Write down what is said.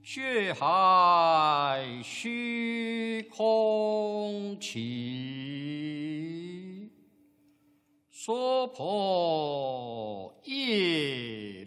血海虚空起，娑婆夜